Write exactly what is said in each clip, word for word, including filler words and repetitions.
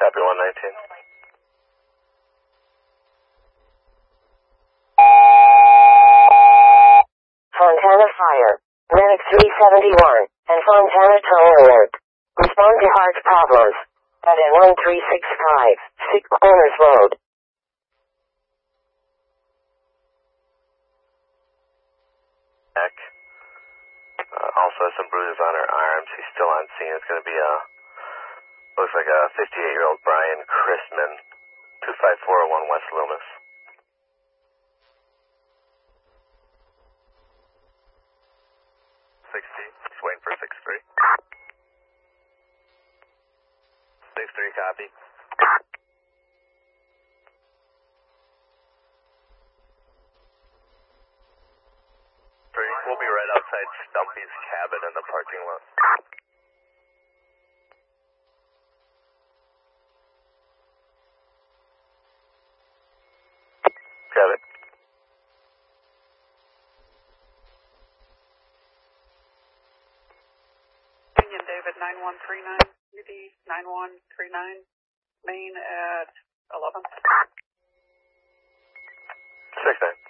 Copy one nineteen. Fontana Fire. Medic three seventy-one and Fontana Tow Alert. Respond to heart problems. At N one three six five, Six Corners Road. Back. Uh, also has some bruises on her arms. He's still on scene. It's going to be a, looks like a fifty-eight-year-old Brian Christman, two five four oh one West Loomis. sixty, just waiting for six three. six three, copy. three, we'll be right outside Stumpy's cabin in the parking lot. Got it. Union David nine one three nine, U D nine one three nine, main at eleven. six nine.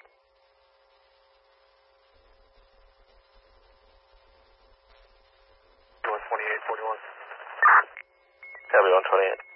one twenty-eight forty-one. Copy one twenty-eight.